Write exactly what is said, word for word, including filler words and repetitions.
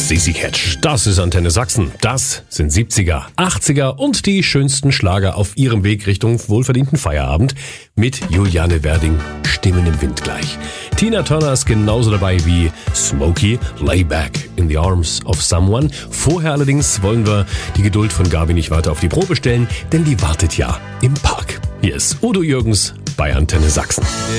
Sisi Catch. Das ist Antenne Sachsen. Das sind siebziger, achtziger und die schönsten Schlager auf ihrem Weg Richtung wohlverdienten Feierabend mit Juliane Werding, Stimmen im Wind gleich. Tina Turner ist genauso dabei wie Smokey, Lay Back in the Arms of Someone. Vorher allerdings wollen wir die Geduld von Gabi nicht weiter auf die Probe stellen, denn die wartet ja im Park. Hier ist Udo Jürgens bei Antenne Sachsen.